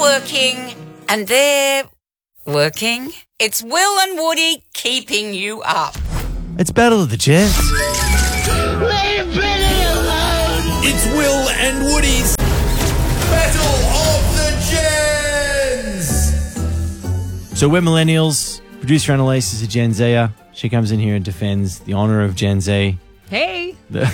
working and they're working. It's Will and Woody keeping you up. It's Battle of the Jets. It's Will and Woody's Battle of the Gens. So we're millennials. Producer Annalise is a Gen Zer. She comes in here and defends the honour of Gen Z. Hey. The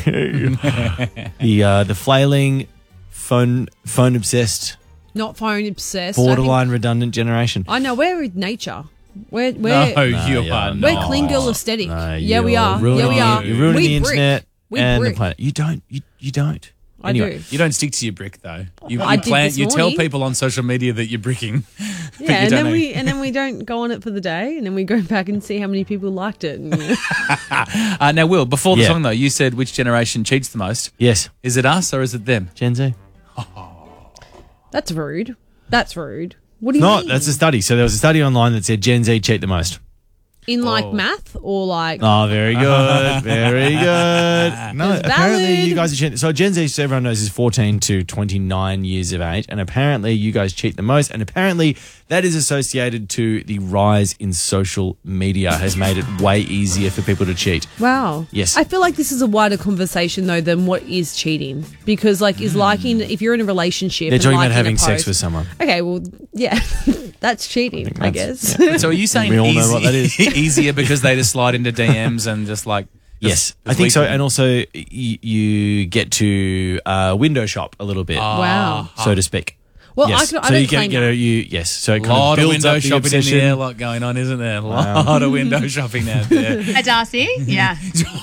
flailing, phone obsessed, Not phone obsessed. borderline redundant generation. I know, we're with nature. We're You are we're not. clean girl aesthetic. No, Yeah, we you're are. ruining Yeah, we it. are. You're ruining We the brick. internet We and brick. the planet. You don't. You don't. I Anyway. do. You don't stick to your brick though. I did this You tell morning. people on social media that you're bricking. but Yeah, you don't know. and then we don't go on it for the day, and then we go back and see how many people liked it. And, Now, Will, before the Yeah. song though, you said which generation cheats the most. Yes. Is it us or is it them? Gen Z. that's rude. That's rude. What do you No, mean? that's a study. So there was a study online that said Gen Z cheat the most. In like math or like Oh, very good. Very good. No, It's apparently valid. you guys are cheating. So Gen Z, so everyone knows, is 14 to 29 years of age. And apparently you guys cheat the most. And apparently that is associated to the rise in social media has made it way easier for people to cheat. wow. Yes. I feel like this is a wider conversation though than what is cheating, because like is liking if you're in a relationship. They're and talking about liking a having sex post- with someone. Okay, well, yeah, that's cheating, I that's- guess. So are you saying We all know what that is. easier because they just slide into DMs and just like Yes, I just think so. weekend? And also you get to window shop a little bit, Wow. so to speak. Well, Yes. I So don't you claim get that. yes. So it A kind of lot of builds window up the shopping in obsession. the airlock going on, isn't there? A lot of window shopping out there. Hi, Darcy. Yeah.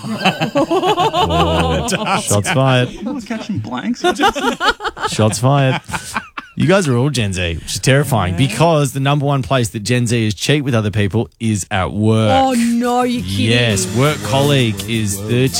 Shots fired. I was catching blanks. Shots fired. You guys are all Gen Z, which is terrifying because the number one place that Gen Z is cheat with other people is at work. Oh no, you're kidding. Yes, work colleague is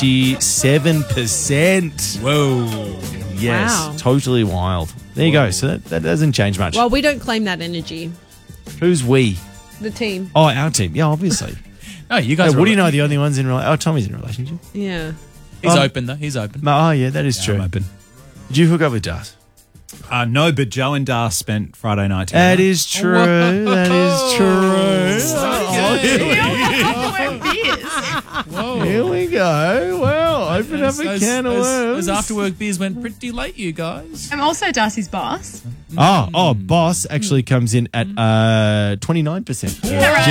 37%. Whoa. Yes, Wow. totally wild. There you go. So that doesn't change much. Well, we don't claim that energy. Who's we? The team. Oh, our team. Yeah, obviously. No, you guys. Hey, are what do you know? The only ones in relationship? Oh, Tommy's in a relationship. Yeah. He's open though. He's open. Oh, yeah, that is true. I'm open. Did you hook up with Das? No, but Joe and Dar spent Friday night together. That is true. That is true. Here we go. Well, open up a can of worms. Those after work beers went pretty late, you guys. I'm also Darcy's boss. Boss actually comes in at 29%. that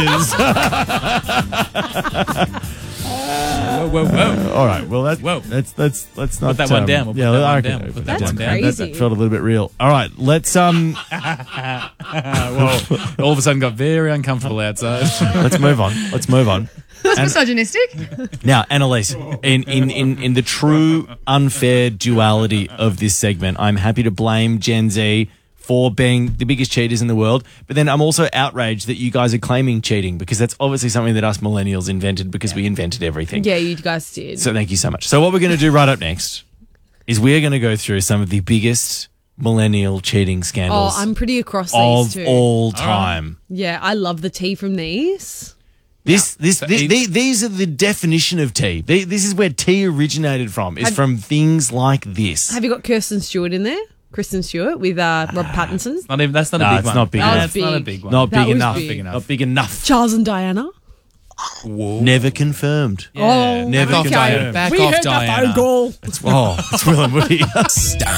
Gen Z is. Whoa. All right. Well, Whoa. let's not Put that one down. We'll put that one okay. down. We'll put that one one down. crazy. That felt a little bit real. All right. Let's Well, all of a sudden got very uncomfortable outside. let's move on. Let's move on. That's misogynistic. Now, Annalise, in the true unfair duality of this segment, I'm happy to blame Gen Z for being the biggest cheaters in the world, but then I'm also outraged that you guys are claiming cheating because that's obviously something that us millennials invented because we invented everything. Yeah, you guys did. So thank you so much. So what we're going to do right up next is we're going to go through some of the biggest millennial cheating scandals I'm pretty across these of too. all time. Yeah, I love the tea from these. These are the definition of tea. This is where tea originated from. Is from things like this. Have you got Kirsten Stewart in there? Kristen Stewart with Rob Pattinson. That's not No, a big it's one. not big That enough. was That's not a big. big one. Not That big was enough. big. Not big enough. Charles and Diana. Never confirmed. Oh, Never okay. confirmed. Back we off, heard Diana. the phone call. It's Will and Woody. Star